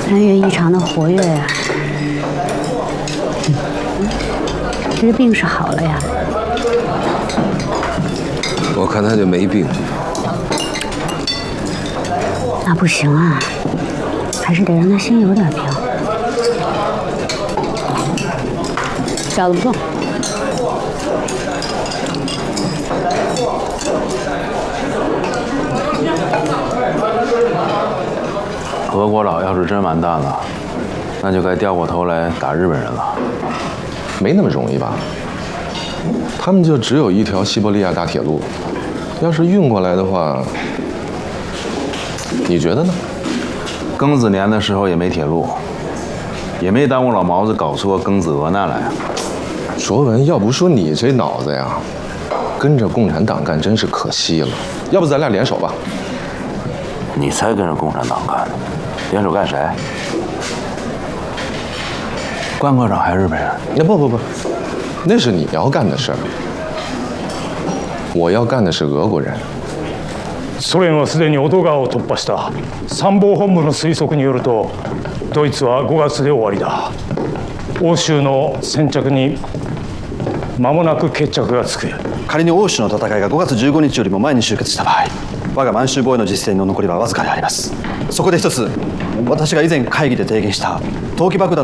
3月异常的活跃呀。这个病是好了呀？ 我看他就没病。 那不行啊，还是得让他先有点病。饺子不动。 俄国佬要是真完蛋了，那就该掉过头来打日本人了。 没那么容易吧？他们就只有一条西伯利亚大铁路，要是运过来的话，你觉得呢？ 庚子年的时候也没铁路，也没耽误老毛子搞出个庚子俄难来。 卓文，要不说你这脑子呀，跟着共产党干真是可惜了。要不咱俩联手吧？ 你才跟着共产党干呢，联手干谁？关科长还是日本人？ 那不，那是你要干的事儿。我要干的是俄国人。 ソ連はすでに淀川を突破した。参謀本部の推測によると、ドイツは5月で終わりだ。欧州の先着に間もなく決着がつく。 仮に欧州の戦いが5月15日よりも前に終結した場合、我が満州防衛の実践の残りはわずかにあります。そこで一つ、私が以前会議で提言した投機爆弾